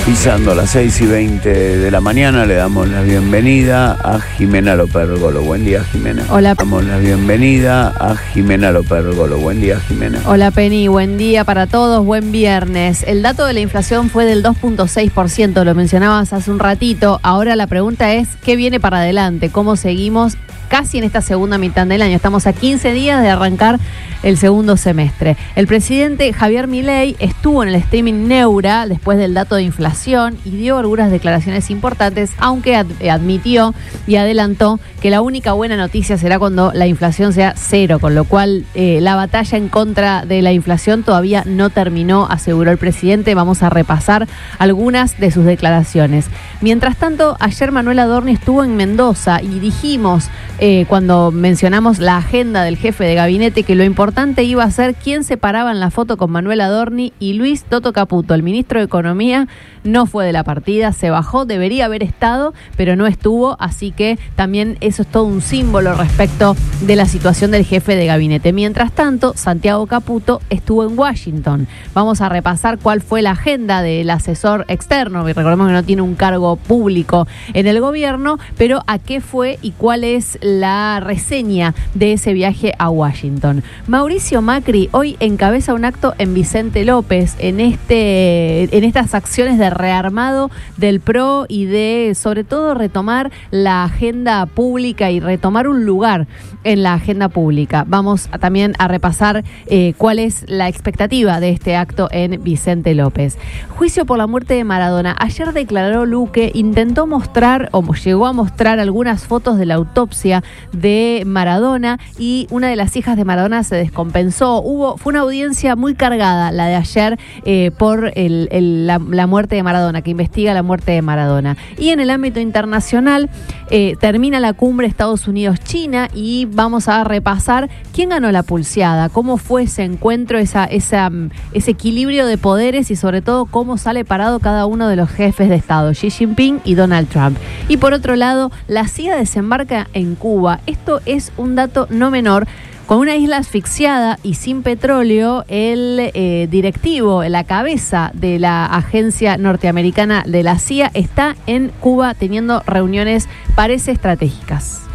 Pisando las 6:20 de la mañana, le damos la bienvenida a Jimena Lopergolo. Buen día, Jimena. Hola. Damos la bienvenida a Jimena Lopergolo. Buen día, Jimena. Hola, Penny. Buen día para todos. Buen viernes. El dato de la inflación fue del 2.6%. Lo mencionabas hace un ratito. Ahora la pregunta es, ¿qué viene para adelante? ¿Cómo seguimos casi en esta segunda mitad del año? Estamos a 15 días de arrancar el segundo semestre. El presidente Javier Milei estuvo en el streaming Neura después del dato de inflación y dio algunas declaraciones importantes, aunque admitió y adelantó que la única buena noticia será cuando la inflación sea cero, con lo cual la batalla en contra de la inflación todavía no terminó, aseguró el presidente. Vamos a repasar algunas de sus declaraciones. Mientras tanto, ayer Manuel Adorni estuvo en Mendoza y dijimos, cuando mencionamos la agenda del jefe de gabinete, que lo importante iba a ser quién se paraba en la foto con Manuel Adorni, y Luis Toto Caputo, el ministro de Economía, no fue de la partida, se bajó, debería haber estado, pero no estuvo, así que también eso es todo un símbolo respecto de la situación del jefe de gabinete. Mientras tanto, Santiago Caputo estuvo en Washington. Vamos a repasar cuál fue la agenda del asesor externo, y recordemos que no tiene un cargo público en el gobierno, pero a qué fue y cuál es la reseña de ese viaje a Washington. Mauricio Macri hoy encabeza un acto en Vicente López en estas acciones de rearmado del PRO y de, sobre todo, retomar la agenda pública y retomar un lugar en la agenda pública. Vamos también a repasar cuál es la expectativa de este acto en Vicente López. Juicio por la muerte de Maradona. Ayer declaró Luque, intentó mostrar o llegó a mostrar algunas fotos de la autopsia de Maradona, y una de las hijas de Maradona se descompensó. Fue una audiencia muy cargada la de ayer por la muerte de Maradona, que investiga la muerte de Maradona. Y en el ámbito internacional termina la cumbre Estados Unidos-China y vamos a repasar quién ganó la pulseada, cómo fue ese encuentro, ese equilibrio de poderes y sobre todo cómo sale parado cada uno de los jefes de Estado, Xi Jinping y Donald Trump. Y por otro lado, la CIA desembarca en Cuba. Esto es un dato no menor. Con una isla asfixiada y sin petróleo, el directivo, la cabeza de la agencia norteamericana de la CIA, está en Cuba teniendo reuniones, parece, estratégicas.